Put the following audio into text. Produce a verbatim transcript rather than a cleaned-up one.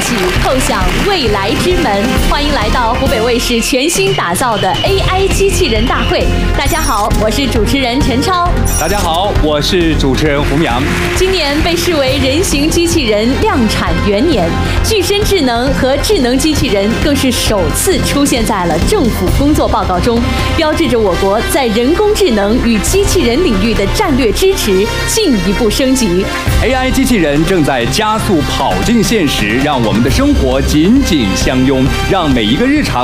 起叩响未来之门，欢迎来到湖北卫视全新打造的 A I 机器人大会。大家好，我是主持人陈超。 大家好，我是主持人胡杨。 今年被视为人形机器人量产元年，具身智能和智能机器人更是首次出现在了政府工作报告中，标志着我国在人工智能与机器人领域的战略支持进一步升级。 A I 机器人正在加速跑进现实，让我们的生活紧紧相拥，让每一个日常